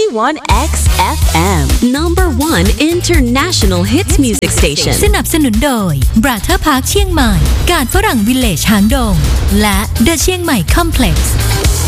91X FM Number 1 International Hits Music Station สนับสนุนโดย Brother Park เชียงใหม่การฝรั่งวิลเลจหางดงและ The เชียงใหม่ Complex